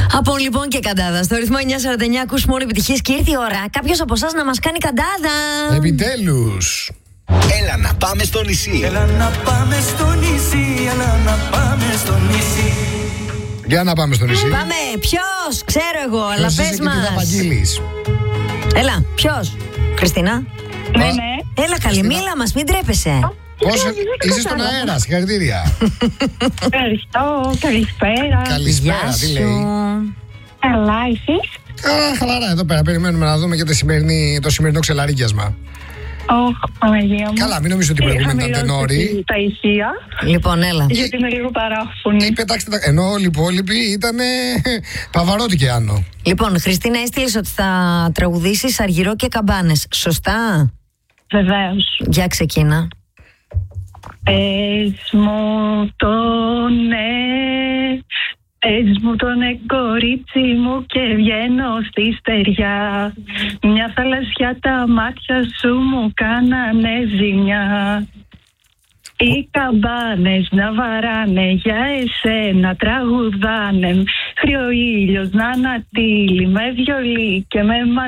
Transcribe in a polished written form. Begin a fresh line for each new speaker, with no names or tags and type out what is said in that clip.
Από λοιπόν και καντάδα. Στο ρυθμό 949 ακούς μόνο επιτυχίες και ήρθε η ώρα κάποιος από εσάς να μας κάνει καντάδα.
Επιτέλους.
Έλα να πάμε στο νησί.
Έλα να πάμε στο νησί. Έλα να πάμε στο νησί.
Για να πάμε στο νησί.
Πάμε. Ποιος? Ξέρω εγώ, αλλά
Ποιος
πες
είσαι και
μας.
τι θα απαγγείλεις?
Έλα, ποιος? Χριστίνα.
Ναι.
Έλα καλή, μίλα μας, μην τρέπεσαι.
Πώς είσαι στον αέρα, συγχαρητήρια.
Ευχαριστώ, καλησπέρα.
Καλησπέρα, τι λέει?
Καλά, εσείς?
Καλά, χαλαρά εδώ πέρα. Περιμένουμε να δούμε και το σημερινό ξελαρίκιασμα.
Παναγία μου.
Καλά, μην νομίζω ότι την προηγούμενη ήταν τενόρη.
Τα ησία,
Λοιπόν, έλα.
γιατί είναι λίγο παράφωνη.
Πετάξτε τα. Ενώ όλοι οι υπόλοιποι ήταν Παβαρότη και Άνω.
Λοιπόν, Χριστίνα, έστειλες ότι θα τραγουδήσεις Αργυρό και Καμπάνες. Σωστά?
Βεβαίως.
Για ξεκίνα.
Πες μου το ναι, πες μου το ναι κορίτσι μου και βγαίνω στη στεριά. Μια θαλασσιά τα μάτια σου μου κάνανε ζημιά. Οι καμπάνες να βαράνε για εσένα τραγουδάνε. Χρυο ήλιος να ανατείλει με βιολί και με